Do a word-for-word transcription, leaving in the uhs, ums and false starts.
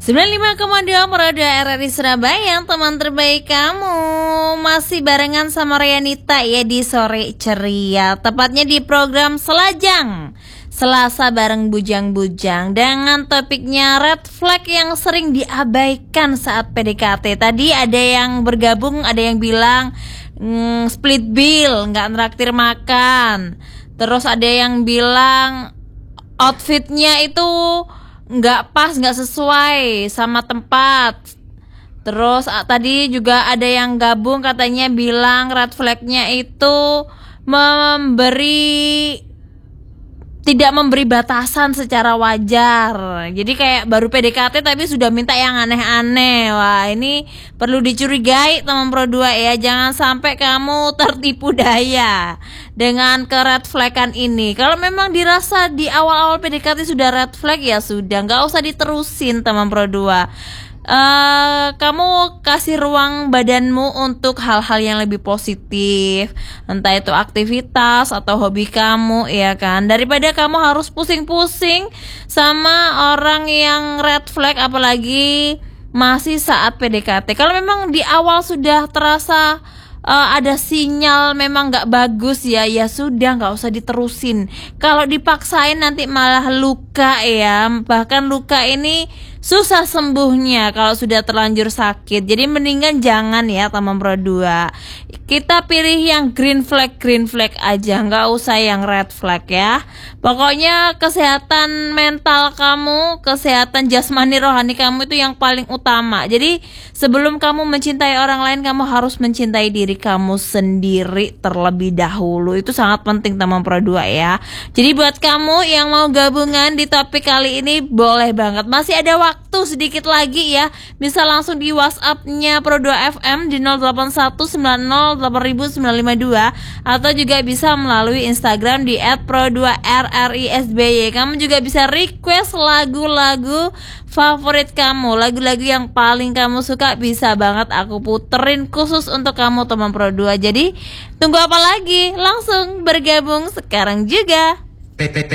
sembilan puluh lima koma dua Meroda R R I Surabaya, teman terbaik kamu. Masih barengan sama Rianita ya di Sore Ceria, tepatnya di program Selajang Selasa bareng Bujang-Bujang dengan topiknya red flag yang sering diabaikan saat P D K T. Tadi ada yang bergabung, ada yang bilang mm, split bill, nggak nraktir makan. Terus ada yang bilang outfitnya itu nggak pas, nggak sesuai sama tempat. Terus ah, tadi juga ada yang gabung katanya bilang red flagnya itu memberi tidak memberi batasan secara wajar. Jadi kayak baru P D K T tapi sudah minta yang aneh-aneh. Wah, ini perlu dicurigai teman Pro dua ya. Jangan sampai kamu tertipu daya dengan ke red flagan ini. Kalau memang dirasa di awal-awal P D K T sudah red flag, ya sudah, nggak usah diterusin teman Pro dua. Uh, kamu kasih ruang badanmu untuk hal-hal yang lebih positif, entah itu aktivitas atau hobi kamu, ya kan, daripada kamu harus pusing-pusing sama orang yang red flag, apalagi masih saat P D K T. Kalau memang di awal sudah terasa Uh, ada sinyal memang nggak bagus ya, ya sudah, nggak usah diterusin. Kalau dipaksain nanti malah luka ya, bahkan luka ini susah sembuhnya kalau sudah terlanjur sakit. Jadi mendingan jangan ya teman Pro dua. Kita pilih yang green flag green flag aja, nggak usah yang red flag ya. Pokoknya kesehatan mental kamu, kesehatan jasmani rohani kamu itu yang paling utama. Jadi sebelum kamu mencintai orang lain, kamu harus mencintai diri kamu sendiri terlebih dahulu. Itu sangat penting teman Pro dua ya. Jadi buat kamu yang mau gabungan di topik kali ini, boleh banget, masih ada waktu sedikit lagi ya. Bisa langsung di WhatsApp-nya Pro dua F M di nol delapan satu sembilan nol delapan sembilan lima dua, atau juga bisa melalui Instagram di et pro dua r r i s b y. Kamu juga bisa request lagu-lagu favorit kamu, lagu-lagu yang paling kamu suka, bisa banget aku puterin khusus untuk kamu teman Pro dua. Jadi tunggu apa lagi? Langsung bergabung sekarang juga.